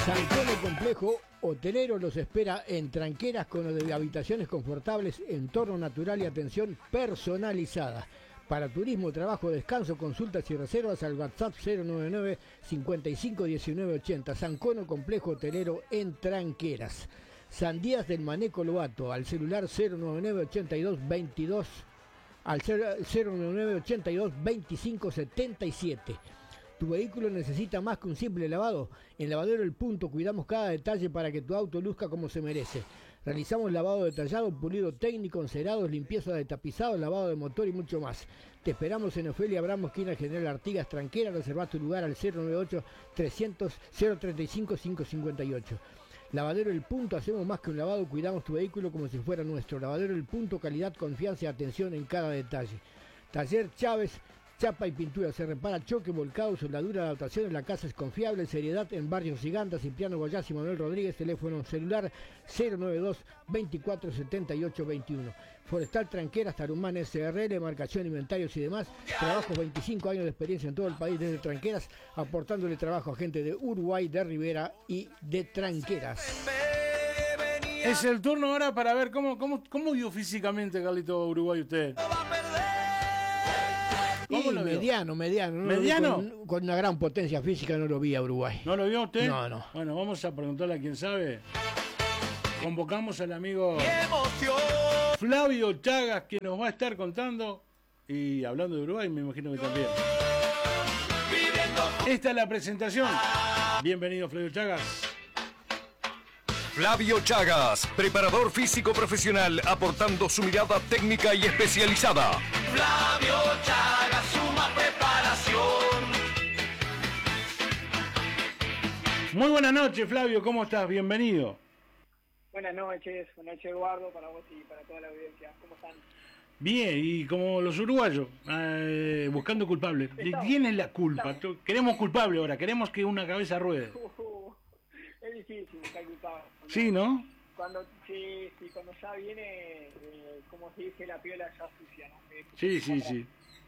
Sancone Complejo Hotelero los espera en Tranqueras con habitaciones confortables, entorno natural y atención personalizada. Para turismo, trabajo, descanso, consultas y reservas al WhatsApp 099 55 19 80. Sancone Complejo Hotelero en Tranqueras. Sandías del Maneco Lobato al celular 099 82 22 al 099 82 25 77. Tu vehículo necesita más que un simple lavado. En Lavadero El Punto cuidamos cada detalle para que tu auto luzca como se merece. Realizamos lavado detallado, pulido técnico, encerados, limpieza de tapizados, lavado de motor y mucho más. Te esperamos en Ofelia Abramo, esquina General Artigas, Tranquera. Reserva tu lugar al 098 300 035 558. Lavadero El Punto, hacemos más que un lavado, cuidamos tu vehículo como si fuera nuestro. Lavadero El Punto, calidad, confianza y atención en cada detalle. Taller Chávez, chapa y pintura, se repara choque, volcado, soldadura, adaptación. En la casa es confiable, seriedad en Barrio Giganta, Cipriano Goyás y Manuel Rodríguez. Teléfono celular 092 24 78 21. Forestal Tranqueras, Tarumán SRL, marcación, inventarios y demás. Trabajos, 25 años de experiencia en todo el país desde Tranqueras, aportándole trabajo a gente de Uruguay, de Rivera y de Tranqueras. Es el turno ahora para ver cómo vio físicamente, Carlito, Uruguay usted. Y mediano. ¿Mediano? Con una gran potencia física no lo vi a Uruguay. ¿No lo vio usted? No. Bueno, vamos a preguntarle a quien sabe. Convocamos al amigo Flavio Chagas, que nos va a estar contando y hablando de Uruguay, me imagino que también. Esta es la presentación. Bienvenido, Flavio Chagas. Flavio Chagas, preparador físico profesional, aportando su mirada técnica y especializada. Flavio Chagas, suma preparación. Muy buenas noches, Flavio, ¿cómo estás? Bienvenido. Buenas noches Eduardo, para vos y para toda la audiencia. ¿Cómo están? Bien, y como los uruguayos, buscando culpables. ¿Quién es la culpa? Queremos culpable ahora, queremos que una cabeza ruede. Es difícil buscar culpable. Sí, ¿no? Cuando ya viene, como se dice, la piola ya sucia, ¿no? Sí.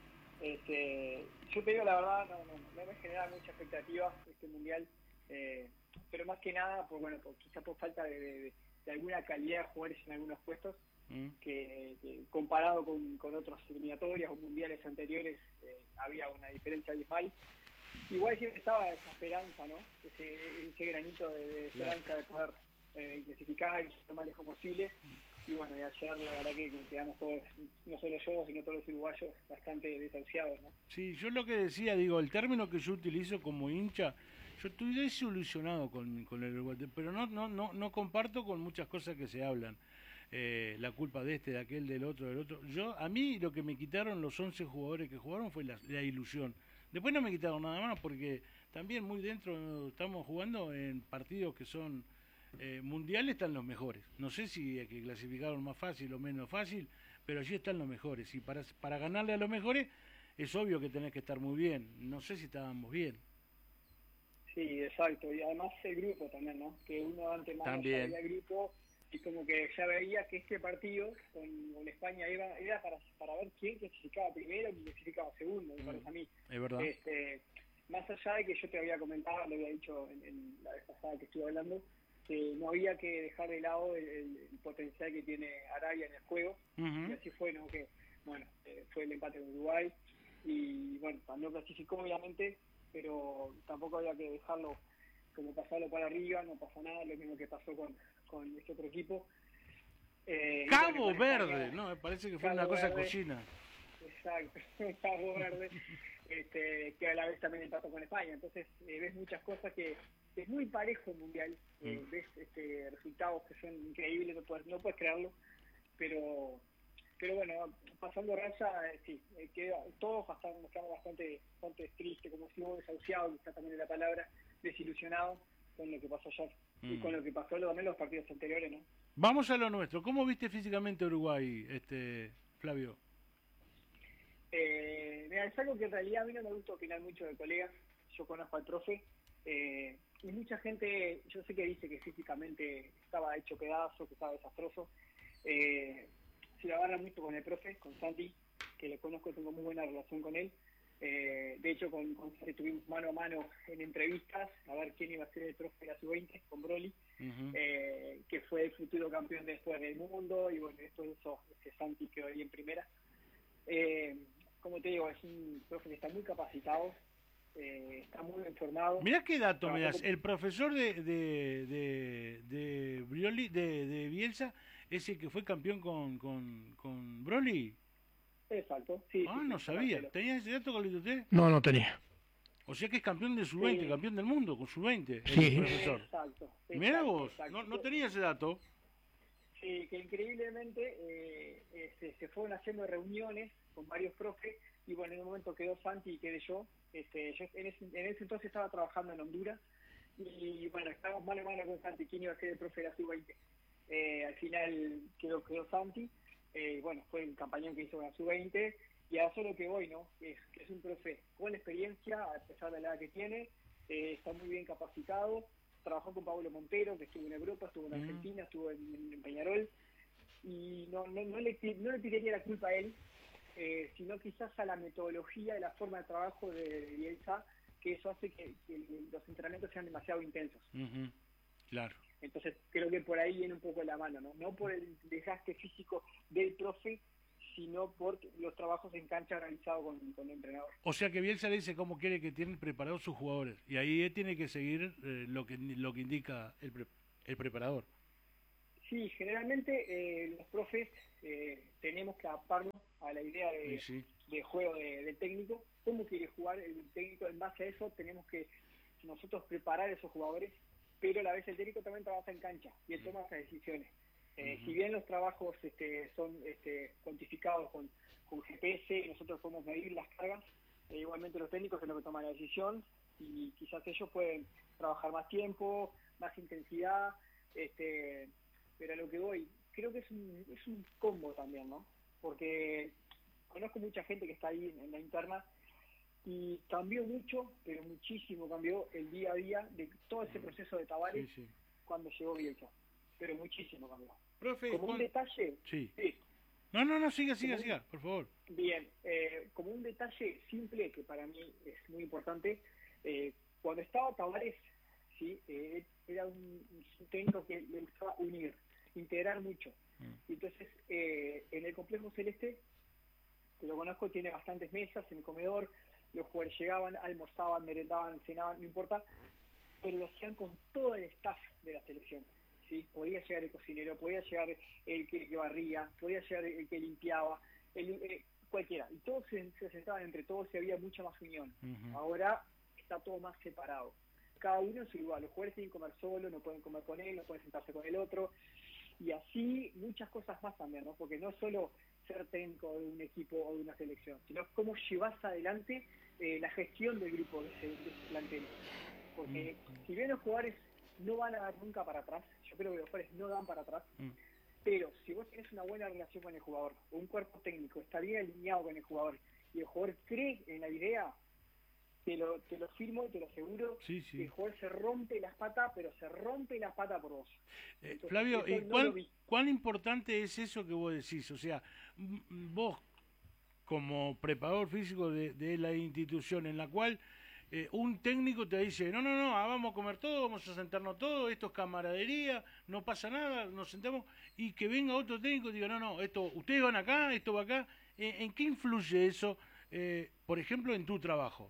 Yo te digo la verdad, no me genera mucha expectativa este mundial, pero más que nada, quizá por falta de alguna calidad de jugadores en algunos puestos, que comparado con otras eliminatorias o mundiales anteriores, había una diferencia abismal. Igual siempre estaba esa esperanza, ¿no? Ese granito de esperanza de poder clasificar y ser lo más lejos posible. Y bueno, y ayer la verdad que quedamos todos, no solo yo, sino todos los uruguayos, bastante desahuciados, ¿no? Sí, yo lo que decía, el término que yo utilizo como hincha, yo estoy desilusionado con el Uruguay, pero no comparto con muchas cosas que se hablan. La culpa de este, de aquel, del otro. A mí lo que me quitaron los 11 jugadores que jugaron fue la ilusión. Después no me quitaron nada más porque también muy dentro estamos jugando en partidos que son mundiales, están los mejores. No sé si que clasificaron más fácil o menos fácil, pero allí están los mejores. Y para ganarle a los mejores es obvio que tenés que estar muy bien. No sé si estábamos bien. Sí, exacto. Y además el grupo también, ¿no? Que uno antes más también sabía el grupo y como que ya veía que este partido con España era para ver quién clasificaba primero y quién clasificaba segundo, me parece a mí. Es verdad. Más allá de que yo te había comentado, lo había dicho en la vez pasada que estuve hablando, que no había que dejar de lado el potencial que tiene Arabia en el juego, y así fue, ¿no? Que, fue el empate con Uruguay, y bueno, no clasificó obviamente, pero tampoco había que dejarlo como pasarlo para arriba, no pasa nada, lo mismo que pasó con este otro equipo. Cabo Verde, no, me parece que fue una cosa cochina. Exacto, Cabo Verde, que a la vez también empató con España, entonces ves muchas cosas que es muy parejo el mundial, ves resultados que son increíbles, no puedes creerlo, pero bueno, pasando racha, sí, todos estamos bastante tristes, como si hubo desahuciado, que está también la palabra, desilusionado con lo que pasó ayer y con lo que pasó también los partidos anteriores, ¿no? Vamos a lo nuestro. ¿Cómo viste físicamente Uruguay, Flavio? Mira, es algo que en realidad a mí no me gusta opinar mucho de colegas. Yo conozco al profe y mucha gente, yo sé que dice que físicamente estaba hecho pedazo, que estaba desastroso. Se la agarra mucho con el profe, con Santi, que lo conozco, tengo muy buena relación con él. De hecho, estuvimos mano a mano en entrevistas a ver quién iba a ser el profe de la sub-20 con Broly, que fue el futuro campeón después del mundo, y bueno, después de eso Santi quedó ahí en primera. Como te digo, es un profe que está muy capacitado, está muy bien formado. Mirá qué dato me das. El profesor de Brioli, de Bielsa, es el que fue campeón con Broly. Exacto, sí. Ah, sí, no sabía. ¿Tenías ese dato, Carlito, usted? No tenía. O sea que es campeón de sub-20, Sí. campeón del mundo con sub-20, Sí. el profesor. Exacto. Mirá vos, exacto. no tenía ese dato. Sí, que increíblemente se fueron haciendo reuniones con varios profes, y bueno, en un momento quedó Santi y quedé yo. Yo en ese entonces estaba trabajando en Honduras, y bueno, estábamos mano a mano con Santi, quién iba a ser el profe de la sub-20. Al final quedó Santi, bueno, fue el campañón que hizo con la sub-20, y a eso lo que voy, ¿no? Que es un profe con experiencia, a pesar de la edad que tiene, está muy bien capacitado, trabajó con Pablo Montero, que estuvo en Europa, estuvo en Argentina, estuvo en Peñarol, y no le tiraría la culpa a él, sino quizás a la metodología y la forma de trabajo de Bielsa, que eso hace que los entrenamientos sean demasiado intensos. Claro. Entonces creo que por ahí viene un poco la mano, no por el desgaste físico del profe, sino por los trabajos en cancha realizados con el entrenador. O sea que Bielsa le dice cómo quiere que tienen preparados sus jugadores, y ahí él tiene que seguir lo que indica el preparador. Sí, generalmente los profes tenemos que adaptarnos a la idea de juego del técnico, cómo quiere jugar el técnico. En base a eso tenemos que nosotros preparar a esos jugadores, pero a la vez el técnico también trabaja en cancha y él toma esas decisiones. Si bien los trabajos son cuantificados con GPS, nosotros podemos medir las cargas, igualmente los técnicos son los que toman la decisión, y quizás ellos pueden trabajar más tiempo, más intensidad, pero a lo que voy, creo que es un combo también, ¿no? Porque conozco mucha gente que está ahí en la interna, y cambió mucho, pero muchísimo cambió el día a día de todo ese proceso de Tavares cuando llegó Bielsa, pero muchísimo cambió. Profe, como un detalle... Sí. No, siga, por favor. Bien, como un detalle simple que para mí es muy importante, cuando estaba Tavares, ¿sí? Era un técnico que le gustaba unir, integrar mucho. Y entonces, en el complejo celeste, que lo conozco, tiene bastantes mesas en el comedor, los jugadores llegaban, almorzaban, merendaban, cenaban, no importa, pero lo hacían con todo el staff de la selección. ¿Sí? Podía llegar el cocinero, podía llegar el que barría, podía llegar el que limpiaba, cualquiera. Y todos se sentaban entre todos y había mucha más unión. Ahora está todo más separado. Cada uno en su lugar. Los jugadores tienen que comer solo, no pueden comer con él, no pueden sentarse con el otro. Y así muchas cosas más también, ¿no? Porque no solo ser técnico de un equipo o de una selección, sino cómo llevas adelante la gestión del grupo de ese plantel. Porque si bien los jugadores no van a dar nunca para atrás, yo creo que los jugadores no dan para atrás, pero si vos tenés una buena relación con el jugador, o un cuerpo técnico está bien alineado con el jugador, y el jugador cree en la idea, te lo firmo y te lo aseguro, que el jugador se rompe las patas, pero se rompe las patas por vos. Entonces, Flavio, ¿y no cuán importante es eso que vos decís? O sea, vos como preparador físico de la institución en la cual un técnico te dice, no, vamos a comer todo, vamos a sentarnos todos, esto es camaradería, no pasa nada, nos sentamos, y que venga otro técnico y diga, no, esto, ustedes van acá, esto va acá. ¿En qué influye eso, por ejemplo, en tu trabajo?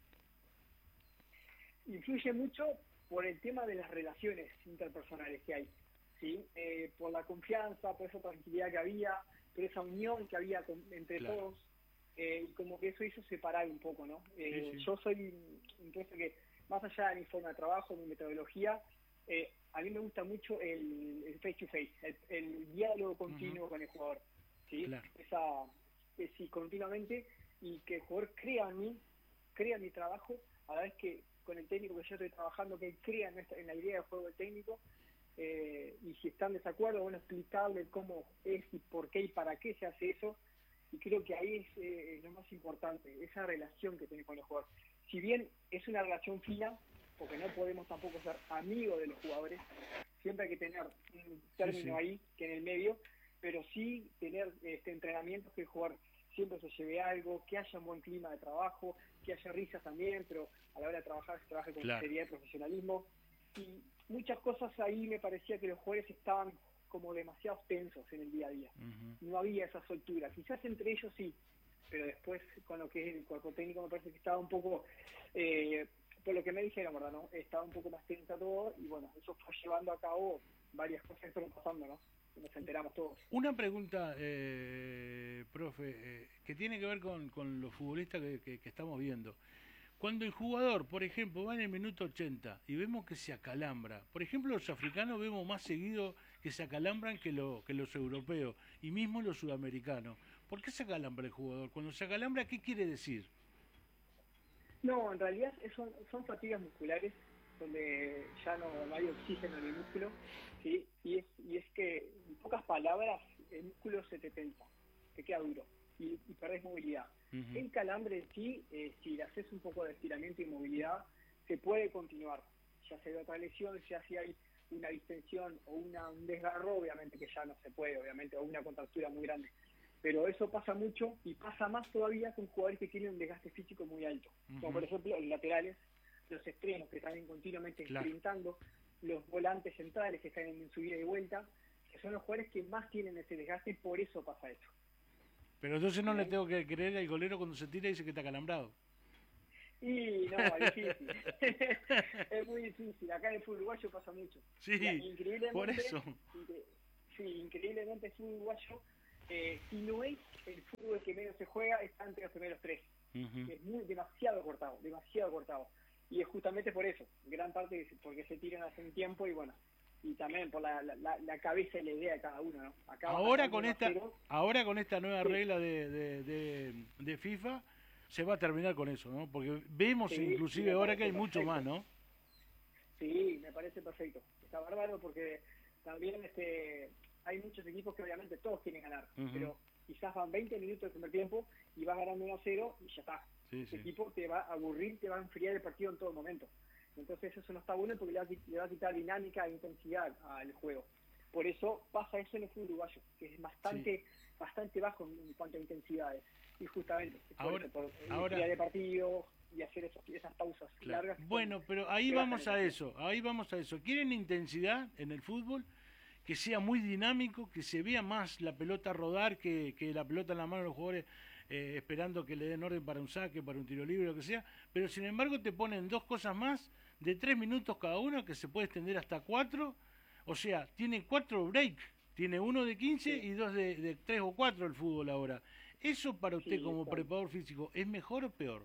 Influye mucho por el tema de las relaciones interpersonales que hay, ¿sí? Por la confianza, por esa tranquilidad que había, por esa unión que había entre todos. Y como que eso hizo separar un poco, ¿no? Yo soy un profe que, más allá de mi forma de trabajo, mi metodología, a mí me gusta mucho el face to face, el diálogo continuo con el jugador, ¿sí? Claro. Sí, continuamente, y que el jugador crea en mi trabajo, a la vez que con el técnico que yo estoy trabajando, que él crea en la idea de juego del técnico, y si están en desacuerdo, bueno, explicarle cómo es y por qué y para qué se hace eso. Y creo que ahí es lo más importante, esa relación que tenés con los jugadores. Si bien es una relación fina, porque no podemos tampoco ser amigos de los jugadores, siempre hay que tener un término ahí, que en el medio, pero sí tener entrenamientos que el jugador siempre se lleve algo, que haya un buen clima de trabajo, que haya risas también, pero a la hora de trabajar se trabaje con seriedad y profesionalismo. Y muchas cosas ahí me parecía que los jugadores estaban como demasiado tensos en el día a día. No había esa soltura. Quizás entre ellos sí, pero después con lo que es el cuerpo técnico me parece que estaba un poco, por lo que me dijeron, ¿verdad? ¿No? Estaba un poco más tensa todo y bueno, eso fue llevando a cabo varias cosas que fueron pasando, ¿no? Nos enteramos todos. Una pregunta, profe, que tiene que ver con los futbolistas que estamos viendo. Cuando el jugador, por ejemplo, va en el minuto 80 y vemos que se acalambra, por ejemplo, los africanos vemos más seguido que se acalambran que los europeos y mismo los sudamericanos. ¿Por qué se acalambra el jugador? Cuando se acalambra, ¿qué quiere decir? No, en realidad son fatigas musculares donde ya no hay oxígeno en el músculo, ¿sí? Y es que, en pocas palabras, el músculo se te tensa, te queda duro y perdés movilidad. El calambre en sí, si le haces un poco de estiramiento y movilidad, se puede continuar. Ya sea otra lesión, ya si hay una distensión o un desgarro, obviamente que ya no se puede, obviamente, o una contractura muy grande. Pero eso pasa mucho y pasa más todavía con jugadores que tienen un desgaste físico muy alto. Como por ejemplo los laterales, los extremos que están continuamente sprintando, los volantes centrales que están en subida y vuelta, que son los jugadores que más tienen ese desgaste y por eso pasa eso. Pero entonces no le tengo que creer al golero cuando se tira y dice que está calambrado. Y no, es difícil. Es muy difícil. Acá en el fútbol uruguayo pasa mucho. Sí, por eso. Increíblemente el fútbol uruguayo, si no es el fútbol que menos se juega, está entre los primeros tres. Es demasiado cortado. Y es justamente por eso, gran parte porque se tiran hace un tiempo y bueno, y también por la cabeza y la idea de cada uno, ¿no? Ahora con esta nueva regla de FIFA se va a terminar con eso, ¿no? Porque vemos inclusive ahora que hay mucho más, ¿no? Sí, me parece perfecto. Está bárbaro porque también hay muchos equipos que obviamente todos quieren ganar, pero quizás van 20 minutos del primer tiempo y vas ganando 1-0 y ya está. Ese equipo te va a aburrir, te va a enfriar el partido en todo momento. Entonces eso no está bueno porque le va a quitar dinámica e intensidad al juego. Por eso pasa eso en el fútbol uruguayo, que es bastante bajo en cuanto a intensidades. Y justamente por enfriar el partido y hacer esas pausas largas. Bueno, pero ahí vamos a eso. ¿Quieren intensidad en el fútbol? Que sea muy dinámico, que se vea más la pelota rodar que la pelota en la mano de los jugadores esperando que le den orden para un saque, para un tiro libre, lo que sea, pero sin embargo te ponen dos cosas más de 3 minutos cada uno, que se puede extender hasta 4, o sea, tiene 4 breaks, tiene uno de 15 y dos de 3 o 4 el fútbol ahora. ¿Eso para usted como preparador físico es mejor o peor?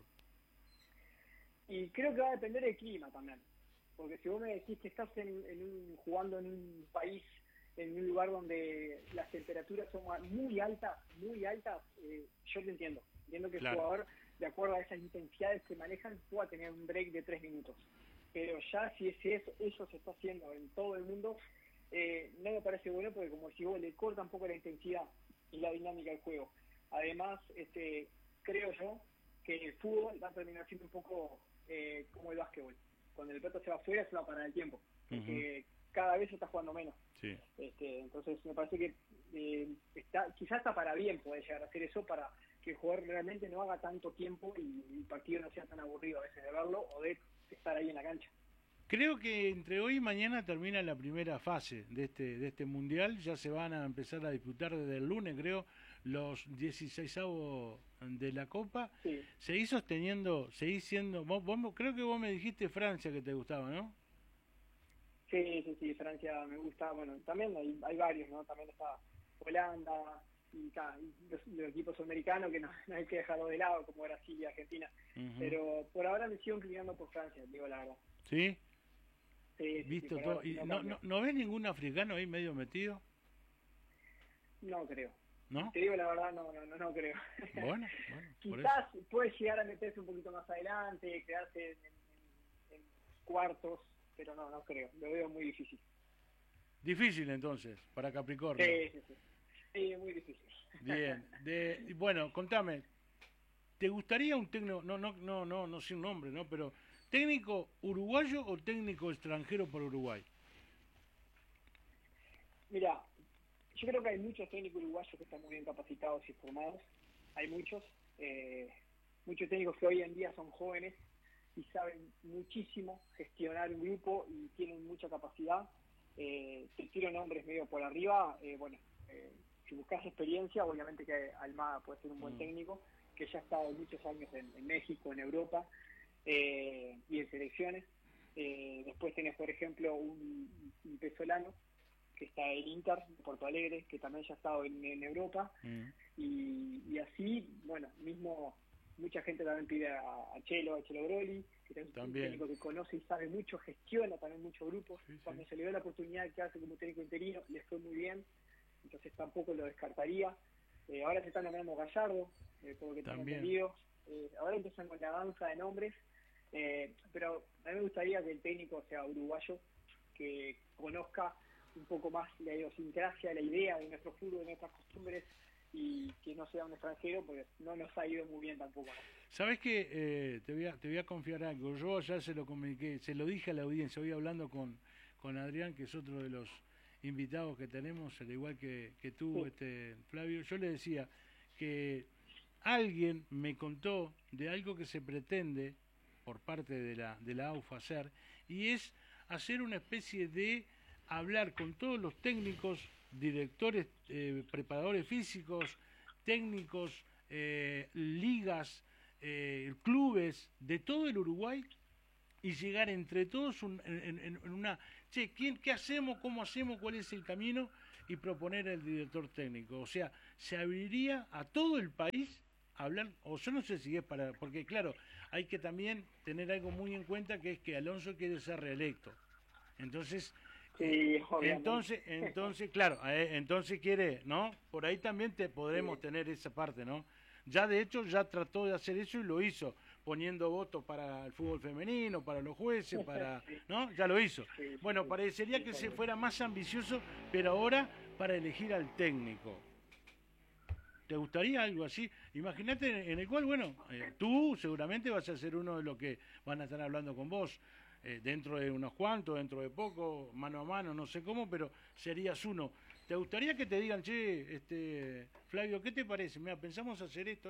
Y creo que va a depender del clima también, porque si vos me decís que estás jugando en un país, en un lugar donde las temperaturas son muy altas, yo te entiendo que el jugador, de acuerdo a esas intensidades que manejan, pueda tener un break de 3 minutos. Pero ya si eso se está haciendo en todo el mundo, no me parece bueno porque como si vos le corta un poco la intensidad y la dinámica del juego. Además, creo yo que el fútbol va a terminar siendo un poco como el básquetbol. Cuando el pelota se va afuera, se va a parar el tiempo. Porque cada vez se está jugando menos. Entonces me parece que quizás está para bien poder llegar a hacer eso, para que el jugador realmente no haga tanto tiempo y el partido no sea tan aburrido a veces de verlo o de estar ahí en la cancha. Creo que entre hoy y mañana termina la primera fase de este mundial. Ya se van a empezar a disputar desde el lunes, creo, los 16avos de la Copa. Seguís sosteniendo, seguís siendo... creo que vos me dijiste Francia que te gustaba, ¿no? Sí, Francia me gusta. Bueno, también hay varios, ¿no? También está Holanda y los equipos sudamericanos que no hay que dejarlo de lado, como Brasil y Argentina. Pero por ahora me sigo inclinando por Francia, digo la verdad. ¿Sí? Sí, visto todo. ¿Y no ves ningún africano ahí medio metido? No creo. ¿No? Te digo la verdad, no creo. Bueno, quizás puede llegar a meterse un poquito más adelante, quedarse en cuartos, pero no creo. Lo veo muy difícil. Difícil entonces, para Capricornio. Sí, muy difícil. Bien. Bueno, contame, ¿te gustaría un técnico, no sé un nombre, ¿no? Pero ¿técnico uruguayo o técnico extranjero por Uruguay? Mira, yo creo que hay muchos técnicos uruguayos que están muy bien capacitados y formados, hay muchos técnicos que hoy en día son jóvenes y saben muchísimo gestionar un grupo y tienen mucha capacidad. Te tiro nombres medio por arriba. Si buscas experiencia, obviamente que Almada puede ser un buen técnico, que ya ha estado muchos años en México, en Europa, y en selecciones. Después tenés, por ejemplo, un venezolano que está en Inter, de Porto Alegre, que también ya ha estado en Europa, y así, bueno, mismo mucha gente también pide a Chelo Broli, que es un técnico que conoce y sabe mucho, gestiona también muchos grupos. Cuando se le dio la oportunidad de quedarse como técnico interino, le fue muy bien, entonces tampoco lo descartaría. Ahora se está nombrando Gallardo, por lo que tengo entendido. Ahora empiezan con la danza de nombres, pero a mí me gustaría que el técnico sea uruguayo, que conozca un poco más la idiosincrasia, la idea de nuestro fútbol, de nuestras costumbres, y que no sea un extranjero, porque no nos ha ido muy bien tampoco, ¿no? ¿Sabés qué? Te voy a confiar algo. Yo ya se lo comuniqué, se lo dije a la audiencia, hoy hablando con Adrián, que es otro de los invitados que tenemos, al igual que tú, Flavio. Yo le decía que alguien me contó de algo que se pretende por parte de la AUFA hacer, y es hacer una especie de hablar con todos los técnicos, directores, preparadores físicos, técnicos, ligas, clubes de todo el Uruguay, y llegar entre todos en una, ¿qué hacemos? ¿Cómo hacemos? ¿Cuál es el camino? Y proponer al director técnico. O sea, se abriría a todo el país a hablar, o yo no sé si es para, porque claro, hay que también tener algo muy en cuenta, que es que Alonso quiere ser reelecto. Entonces, entonces, claro, entonces quiere, ¿no? Por ahí también podremos tener esa parte, ¿no? Ya de hecho ya trató de hacer eso y lo hizo, poniendo votos para el fútbol femenino, para los jueces, ¿no? Ya lo hizo. Bueno, parecería que se fuera más ambicioso, pero ahora para elegir al técnico. ¿Te gustaría algo así? Imagínate, en el cual, bueno, tú seguramente vas a ser uno de los que van a estar hablando con vos. Dentro de unos cuantos, dentro de poco, mano a mano, no sé cómo, pero serías uno. ¿Te gustaría que te digan, Flavio, ¿qué te parece? Mira, pensamos hacer esto?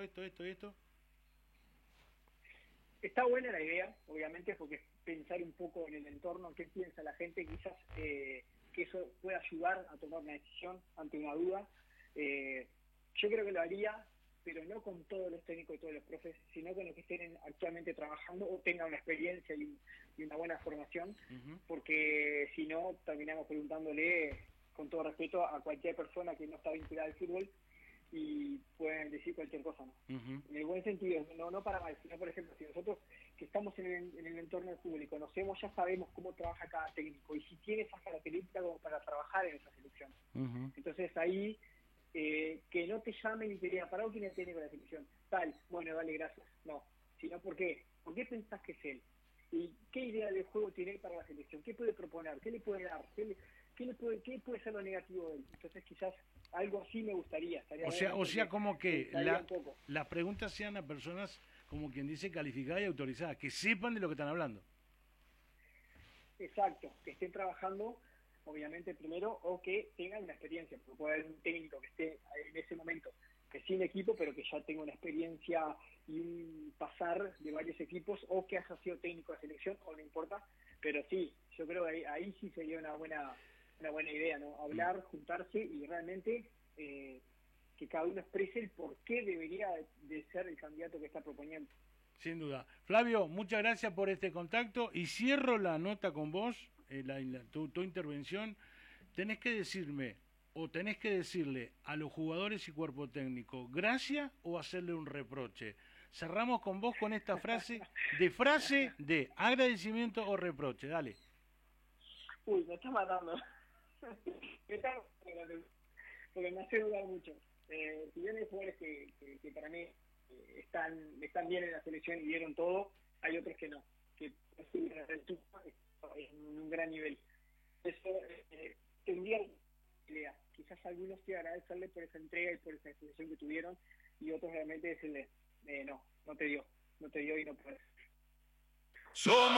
Está buena la idea, obviamente, porque pensar un poco en el entorno, qué piensa la gente, quizás que eso pueda ayudar a tomar una decisión ante una duda. Yo creo que lo haría, pero no con todos los técnicos y todos los profes, sino con los que estén actualmente trabajando o tengan una experiencia y una buena formación, porque si no, terminamos preguntándole, con todo respeto, a cualquier persona que no está vinculada al fútbol y pueden decir cualquier cosa, ¿no? En el buen sentido, no para mal, sino, por ejemplo, si nosotros que estamos en el entorno del fútbol y conocemos, ya sabemos cómo trabaja cada técnico y si tiene esas características como para trabajar en esa selección. Entonces ahí, que no te llamen y te digan, ¿para quién es el técnico de la selección? Tal, bueno, dale, gracias. No, sino ¿por qué? ¿Por qué pensás que es él? ¿Y qué idea de juego tiene él para la selección? ¿Qué puede proponer? ¿Qué le puede dar? ¿Qué puede ser lo negativo de él? Entonces quizás algo así me gustaría. O sea, como que las preguntas sean a personas, como quien dice, calificadas y autorizadas, que sepan de lo que están hablando. Exacto, que estén trabajando, obviamente, primero, o que tengan una experiencia, porque puede haber un técnico que esté en ese momento que sin equipo, pero que ya tenga una experiencia y un pasar de varios equipos, o que haya sido técnico de selección, o no importa, pero sí, yo creo que ahí sí sería una buena idea, ¿no? Hablar, juntarse y realmente que cada uno exprese el por qué debería de ser el candidato que está proponiendo. Sin duda. Flavio, muchas gracias por este contacto y cierro la nota con vos, tu intervención. Tenés que decirme, o tenés que decirle a los jugadores y cuerpo técnico, gracias o hacerle un reproche. Cerramos con vos con esta frase de agradecimiento o reproche. Dale. Uy, me está matando. Porque me hace dudar mucho. Si bien hay jugadores que para mí están bien en la selección y dieron todo, hay otros que no, que en un gran nivel. Eso tendría idea. Quizás algunos que agradecerle por esa entrega y por esa exposición que tuvieron, y otros realmente decirle, no te dio y no puedes. Somos